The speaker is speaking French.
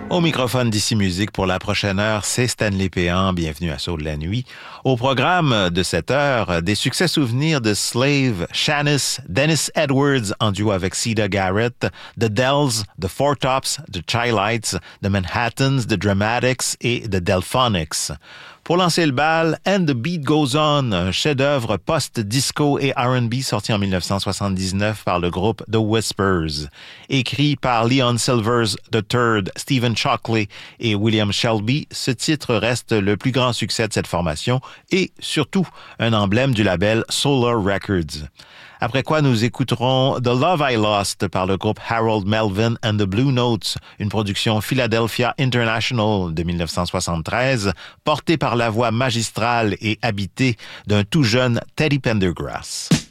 Au microphone d'Ici Musique pour la prochaine heure, c'est Stanley Péan. Bienvenue à Saut de la nuit. Au programme de cette heure, des succès souvenirs de Slave, Shanice, Dennis Edwards en duo avec Sida Garrett, The Dells, The Four Tops, The Chi-Lites, The Manhattans, The Dramatics et The Delphonics. Pour lancer le bal, And the Beat Goes On, un chef-d'œuvre post-disco et R&B sorti en 1979 par le groupe The Whispers. Écrit par Leon Silvers III, Stephen Shockley et William Shelby, ce titre reste le plus grand succès de cette formation et, surtout, un emblème du label Solar Records. Après quoi, nous écouterons The Love I Lost par le groupe Harold Melvin and the Blue Notes, une production Philadelphia International de 1973, portée par la voix magistrale et habitée d'un tout jeune Teddy Pendergrass.